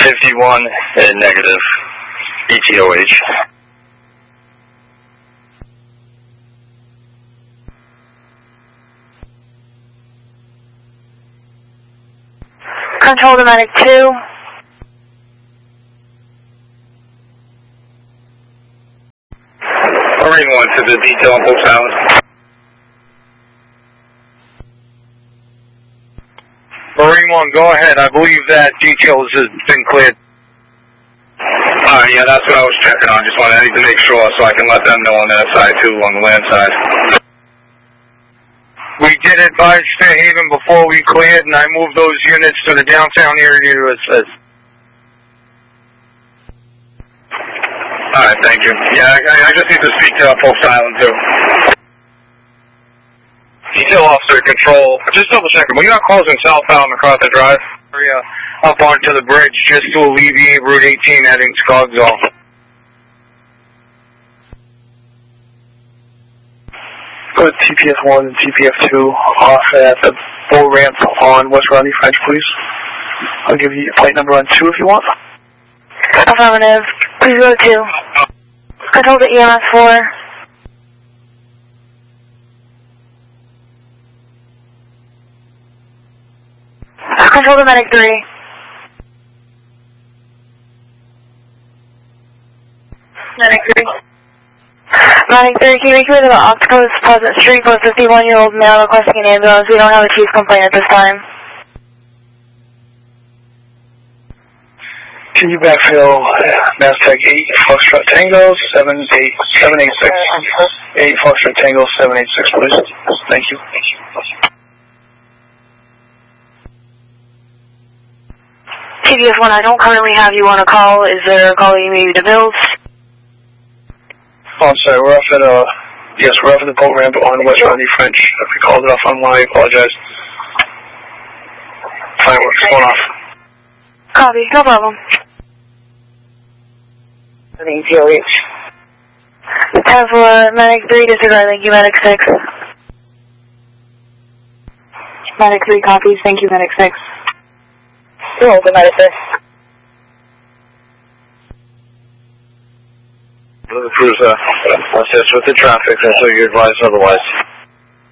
51 and negative. ETOH. Control to Medic 2. Marine 1 to the detail on Post Island. Marine 1, go ahead. I believe that details has been cleared. Yeah, that's what I was checking on. I need to make sure so I can let them know on that side too, on the land side. We did advise Fairhaven before we cleared, and I moved those units to the downtown area to assist. Alright, thank you. Yeah, I just need to speak to Post Island too. Detail officer control. Just double checking. We're not closing southbound MacArthur Drive. Area up onto the bridge just to alleviate Route 18 heading Scottsdale. Put TPF-1 and TPF-2 off at the bull ramp on West Rodney French, please. I'll give you your plate number on 2 if you want. Affirmative. Please go to 2. Control to EMS 4. Control to Medic 3. Medic 3. Medic 3, can you make me to the Octopus Pleasant Street for a 51-year-old male requesting an ambulance? We don't have a chief complaint at this time. Can you backfill Mastec 8 Foxtrot Tango 786 8 Foxtrot Tango 786, please? Thank you. TPF-1, I don't currently have you on a call. Is there a call you may be to Bills? Oh, I'm sorry, we're off at the boat ramp on West Rodney French. If we called it off online, I apologize. Fireworks going off. Copy, no problem. ETOH. 10-4, Medic 3, disregard, thank you, Medic 6. Medic 3 copies, thank you, Medic 6. You're open, Medic 6. Blue Cruiser, assist with the traffic until you advise otherwise.